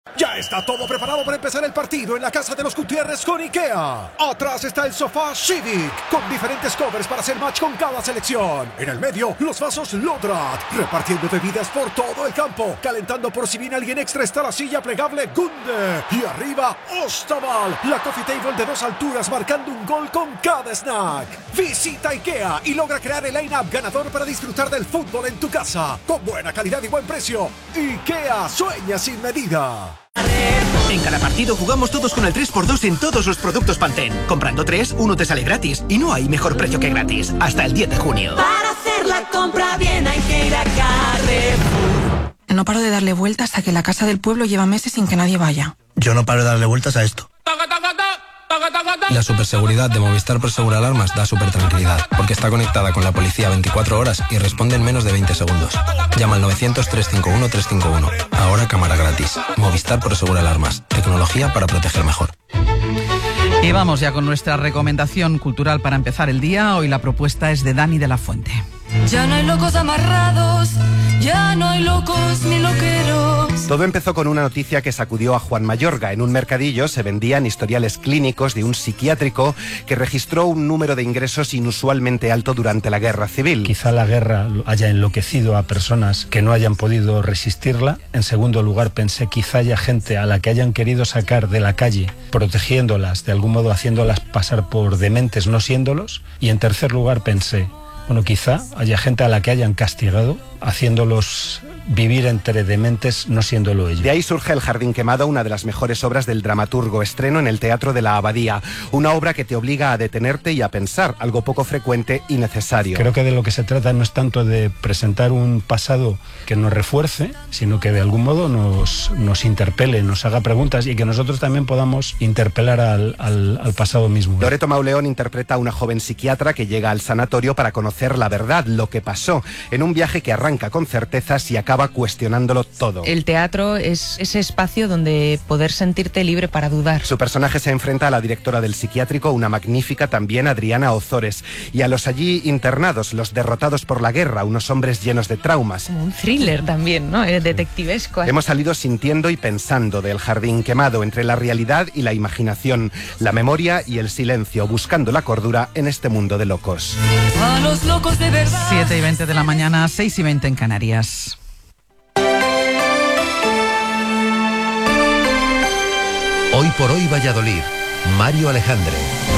Ya está todo preparado para empezar el partido en la casa de los Gutiérrez con IKEA. Atrás está el sofá Civic, con diferentes covers para hacer match con cada selección. En el medio, los vasos Lodrat, repartiendo bebidas por todo el campo. Calentando por si viene alguien extra está la silla plegable Gunde. Y arriba, Ostaval, la coffee table de 2 alturas marcando un gol con cada snack. Visita IKEA y logra crear el line-up ganador para disfrutar del fútbol en tu casa. Con buena calidad y buen precio. IKEA sueña sin medida. En cada partido jugamos todos con el 3x2 en todos los productos Pantene. Comprando 3, uno te sale gratis. Y no hay mejor precio que gratis. Hasta el 10 de junio. Para hacer la compra bien hay que ir a Carrefour. No paro de darle vueltas a que la casa del pueblo lleva meses sin que nadie vaya. Yo no paro de darle vueltas a esto. La superseguridad de Movistar Prosegur Alarmas da súper tranquilidad, porque está conectada con la policía 24 horas y responde en menos de 20 segundos. Llama al 900-351-351. Ahora cámara gratis. Movistar Prosegur Alarmas. Tecnología para proteger mejor. Y vamos ya con nuestra recomendación cultural para empezar el día. Hoy la propuesta es de Dani de la Fuente. Ya no hay locos amarrados, ya no hay locos ni loqueros. Todo empezó con una noticia que sacudió a Juan Mayorga. En un mercadillo se vendían historiales clínicos de un psiquiátrico que registró un número de ingresos inusualmente alto durante la guerra civil. Quizá la guerra haya enloquecido a personas que no hayan podido resistirla. En segundo lugar, pensé quizá haya gente a la que hayan querido sacar de la calle, protegiéndolas, de algún modo haciéndolas pasar por dementes no siéndolos. Y en tercer lugar pensé, bueno, quizá haya gente a la que hayan castigado, haciéndolos vivir entre dementes no siéndolo ellos. De ahí surge El Jardín Quemado, una de las mejores obras del dramaturgo. Estreno en el Teatro de la Abadía. Una obra que te obliga a detenerte y a pensar, algo poco frecuente y necesario. Creo que de lo que se trata no es tanto de presentar un pasado que nos refuerce, sino que de algún modo nos interpele, nos haga preguntas y que nosotros también podamos interpelar al pasado mismo. Loreto Mauleón interpreta a una joven psiquiatra que llega al sanatorio para conocer la verdad, lo que pasó, en un viaje que arranca con certezas y acaba cuestionándolo todo. El teatro es ese espacio donde poder sentirte libre para dudar. Su personaje se enfrenta a la directora del psiquiátrico, una magnífica también Adriana Ozores, y a los allí internados, los derrotados por la guerra, unos hombres llenos de traumas. Como un thriller también, ¿no? Detectivesco. Hemos salido sintiendo y pensando del Jardín Quemado, entre la realidad y la imaginación, la memoria y el silencio, buscando la cordura en este mundo de locos. A los locos de verdad. 7:20 de la mañana, 6:20 en Canarias. Hoy por hoy Valladolid, Mario Alejandre.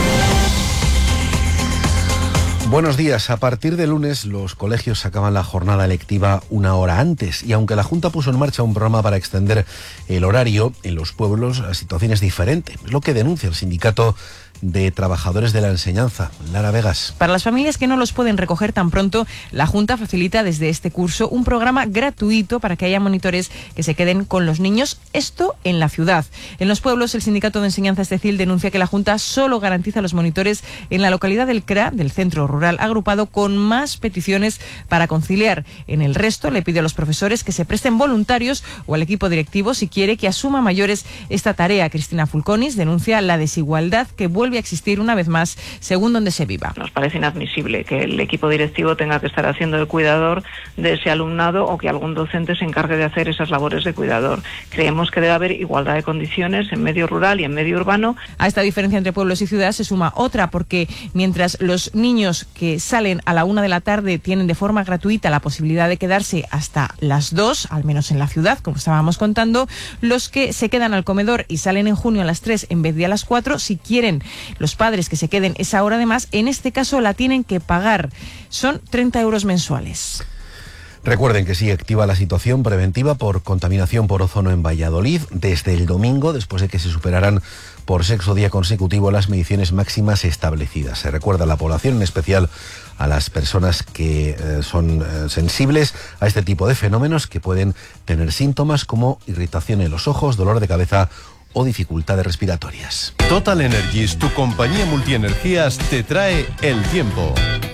Buenos días. A partir de lunes los colegios acaban la jornada lectiva una hora antes y aunque la Junta puso en marcha un programa para extender el horario, en los pueblos la situación es diferente. Es lo que denuncia el sindicato de trabajadores de la enseñanza. Lara Vegas. Para las familias que no los pueden recoger tan pronto, la Junta facilita desde este curso un programa gratuito para que haya monitores que se queden con los niños, esto en la ciudad. En los pueblos, el Sindicato de Enseñanza Estecil denuncia que la Junta solo garantiza los monitores en la localidad del CRA, del Centro Rural Agrupado, con más peticiones para conciliar. En el resto, le pide a los profesores que se presten voluntarios o al equipo directivo si quiere que asuma mayores esta tarea. Cristina Fulconis denuncia la desigualdad que vuelve a existir una vez más según donde se viva. Nos parece inadmisible que el equipo directivo tenga que estar haciendo de cuidador de ese alumnado o que algún docente se encargue de hacer esas labores de cuidador. Creemos que debe haber igualdad de condiciones en medio rural y en medio urbano. A esta diferencia entre pueblos y ciudad se suma otra, porque mientras los niños que salen a la 1 de la tarde tienen de forma gratuita la posibilidad de quedarse hasta las 2, al menos en la ciudad, como estábamos contando, los que se quedan al comedor y salen en junio a las 3 en vez de a las 4, si quieren los padres que se queden esa hora de más, en este caso la tienen que pagar. Son 30 euros mensuales. Recuerden que sigue activa la situación preventiva por contaminación por ozono en Valladolid desde el domingo, después de que se superaran por sexto día consecutivo las mediciones máximas establecidas. Se recuerda a la población, en especial a las personas que son sensibles a este tipo de fenómenos, que pueden tener síntomas como irritación en los ojos, dolor de cabeza o dificultades respiratorias. Total Energies, tu compañía multienergías, te trae el tiempo.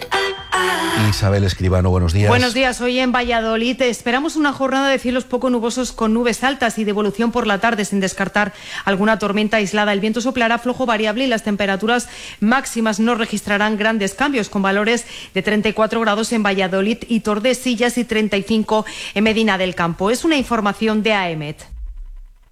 Isabel Escribano, buenos días. Buenos días. Hoy en Valladolid esperamos una jornada de cielos poco nubosos con nubes altas y de evolución por la tarde, sin descartar alguna tormenta aislada. El viento soplará flojo variable y las temperaturas máximas no registrarán grandes cambios, con valores de 34 grados en Valladolid y Tordesillas y 35 en Medina del Campo. Es una información de AEMET.